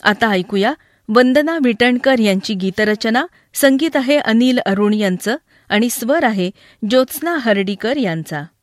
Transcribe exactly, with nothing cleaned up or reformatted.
आता ऐकूया वंदना विटणकर यांची गीतरचना. संगीत आहे अनिल अरुण यांचं आणि स्वर आहे ज्योत्स्ना हर्डीकर यांचा.